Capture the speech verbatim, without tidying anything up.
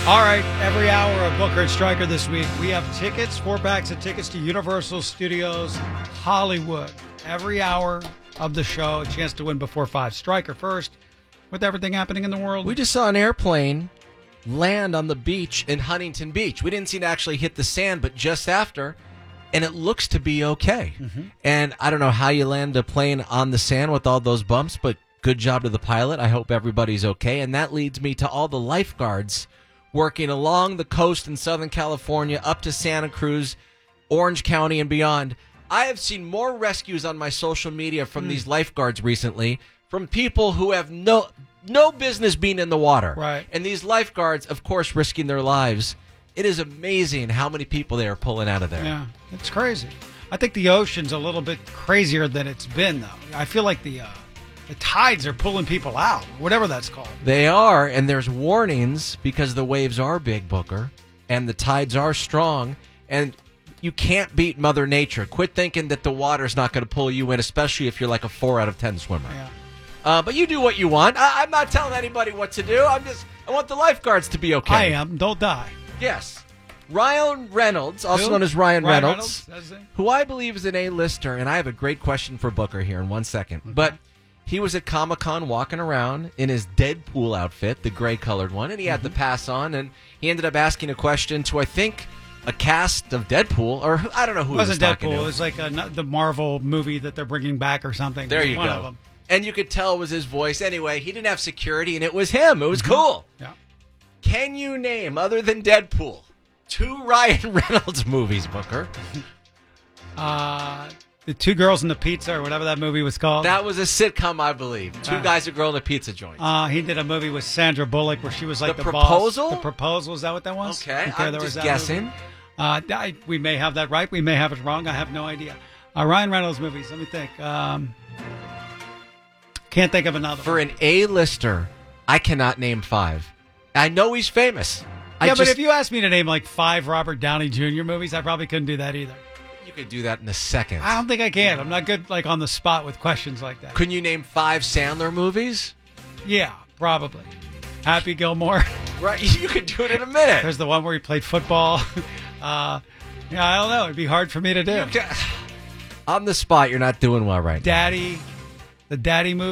All right, every hour of Booker and Stryker this week, we have tickets, four packs of tickets to Universal Studios Hollywood. Every hour of the show, a chance to win before five. Stryker first, with everything happening in the world. We just saw an airplane land on the beach in Huntington Beach. We didn't see it actually hit the sand, but just after, and it looks to be okay. Mm-hmm. And I don't know how you land a plane on the sand with all those bumps, but good job to the pilot. I hope everybody's okay. And that leads me to all the lifeguards working along the coast in Southern California up to Santa Cruz, Orange County, and beyond. I have seen more rescues on my social media from mm. these lifeguards recently, from people who have no no business being in the water. Right. And these lifeguards, of course, risking their lives. It is amazing how many people they are pulling out of there. Yeah, it's crazy. I think the ocean's a little bit crazier than it's been, though. I feel like the... Uh, The tides are pulling people out, whatever that's called. They are, and there's warnings because the waves are big, Booker, and the tides are strong, and you can't beat Mother Nature. Quit thinking that the water's not going to pull you in, especially if you're like a four out of ten swimmer. Yeah. Uh, but you do what you want. I- I'm not telling anybody what to do. I'm just, I want the lifeguards to be okay. I am. Don't die. Yes. Ryan Reynolds, also Who? known as Ryan, Ryan Reynolds, Reynolds? who I believe is an A-lister, and I have a great question for Booker here in one second. Mm-hmm. But he was at Comic-Con walking around in his Deadpool outfit, the gray-colored one, and he had mm-hmm. the pass on, and he ended up asking a question to, I think, a cast of Deadpool, or I don't know who it wasn't he was talking Deadpool. to. It was like a, the Marvel movie that they're bringing back or something. There you one go. Of them. And you could tell it was his voice. Anyway, he didn't have security, and it was him. It was mm-hmm. cool. Yeah. Can you name, other than Deadpool, two Ryan Reynolds movies, Booker? Uh... The Two Girls and the Pizza, or whatever that movie was called. That was a sitcom, I believe. Two uh, guys, a girl, and a pizza joint. Uh, he did a movie with Sandra Bullock where she was like the, the proposal? boss. The Proposal? Is that what that was? Okay, okay I'm just guessing. Uh, I, we may have that right. We may have it wrong. I have no idea. Uh, Ryan Reynolds movies. Let me think. Um, can't think of another For one. an A-lister, I cannot name five. I know he's famous. I yeah, just, but if you asked me to name like five Robert Downey Junior movies, I probably couldn't do that either. You could do that in a second. I don't think I can. I'm not good like on the spot with questions like that. Couldn't you name five Sandler movies? Yeah, probably. Happy Gilmore. Right, you could do it in a minute. There's the one where he played football. uh, yeah, I don't know. It'd be hard for me to do. On the spot, you're not doing well right Daddy, the Daddy movie.